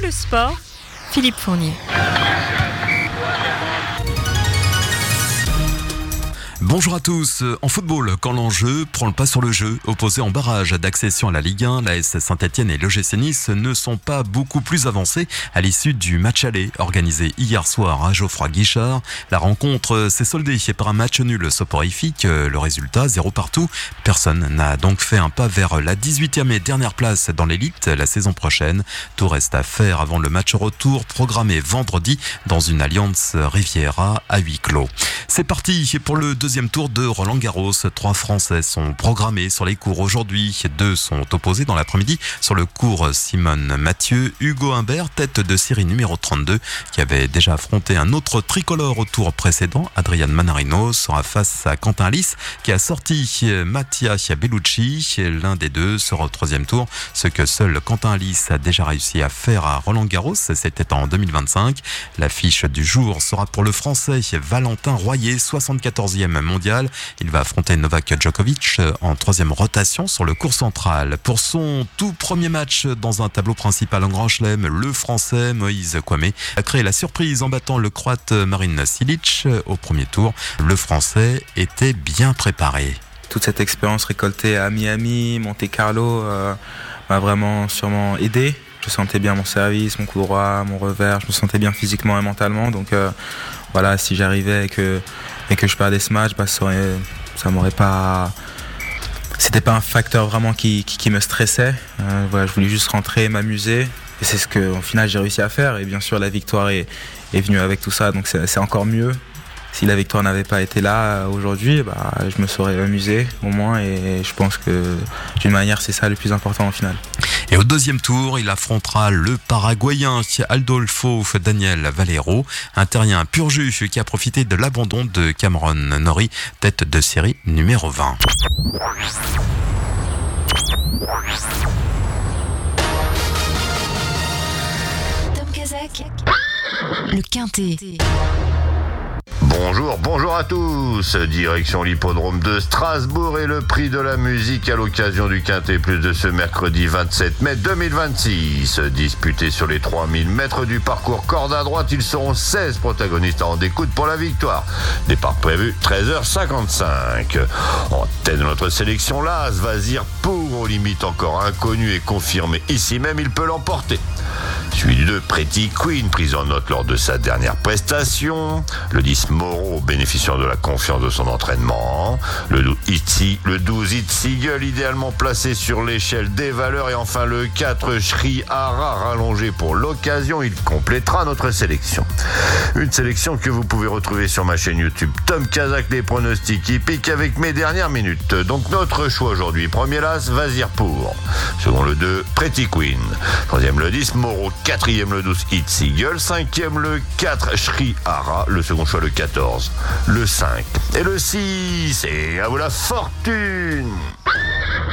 le sport, Philippe Fournier. Bonjour à tous. En football, quand l'enjeu prend le pas sur le jeu, opposés en barrage d'accession à la Ligue 1, l'AS Saint-Etienne et l'OGC Nice ne sont pas beaucoup plus avancés à l'issue du match aller organisé hier soir à Geoffroy-Guichard. La rencontre s'est soldée par un match nul soporifique. Le résultat, 0 partout. Personne n'a donc fait un pas vers la 18e et dernière place dans l'élite la saison prochaine. Tout reste à faire avant le match retour programmé vendredi dans une Allianz Riviera à huis clos. C'est parti pour le deuxième tour de Roland-Garros. 3 Français sont programmés sur les cours aujourd'hui. 2 sont opposés dans l'après-midi sur le cours Simone Mathieu. Hugo Humbert, tête de série numéro 32, qui avait déjà affronté un autre tricolore au tour précédent, Adrian Manarino, sera face à Quentin Lys, qui a sorti Mattia Bellucci. L'un des deux sera au troisième tour, ce que seul Quentin Lys a déjà réussi à faire à Roland-Garros. C'était en 2025. L'affiche du jour sera pour le Français Valentin Royer, 74e mondial. Il va affronter Novak Djokovic en 3e rotation sur le court central. Pour son tout premier match dans un tableau principal en Grand Chelem, le Français Moïse Kouamé a créé la surprise en battant le Croate Marin Cilic au premier tour. Le Français était bien préparé. Toute cette expérience récoltée à Miami, Monte-Carlo m'a vraiment sûrement aidé. Je sentais bien mon service, mon coup droit, mon revers. Je me sentais bien physiquement et mentalement. Donc voilà, si j'arrivais et que je perdais ce match, ça m'aurait pas. C'était pas un facteur vraiment qui me stressait. Voilà, je voulais juste rentrer, m'amuser. Et c'est ce que, au final, j'ai réussi à faire. Et bien sûr, la victoire est venue avec tout ça. Donc c'est encore mieux. Si la victoire n'avait pas été là aujourd'hui, je me serais amusé au moins. Et je pense que d'une manière, c'est ça le plus important au final. Et au deuxième tour, il affrontera le Paraguayen Adolfo Daniel Valero, un terrien pur jus qui a profité de l'abandon de Cameron Norrie, tête de série numéro 20. Tom Kazak, le Quintet. Bonjour à tous. Direction l'hippodrome de Strasbourg et le prix de la musique à l'occasion du Quintet Plus de ce mercredi 27 mai 2026. Disputé sur les 3000 mètres du parcours corde à droite, ils seront 16 protagonistes en découte pour la victoire. Départ prévu 13h55. En tête de notre sélection, l'As Vazir pour aux limites encore inconnu et confirmé ici même, il peut l'emporter. Suivi du 2, Pretty Queen, prise en note lors de sa dernière prestation. Le 10, Moreau, bénéficiant de la confiance de son entraînement. Le 12, It's Eagle, idéalement placé sur l'échelle des valeurs. Et enfin le 4, Shri Hara, rallongé pour l'occasion. Il complétera notre sélection. Une sélection que vous pouvez retrouver sur ma chaîne YouTube Tom Kazak, les pronostics hippiques avec mes dernières minutes. Donc notre choix aujourd'hui, premier l'As, Vazir pour. Second le 2, Pretty Queen. Troisième le 10, Moreau. Quatrième le 12, It's Eagle. Cinquième le 4, Shri Hara. Le second choix le 14, le 5 et le 6. Et à vous la fortune!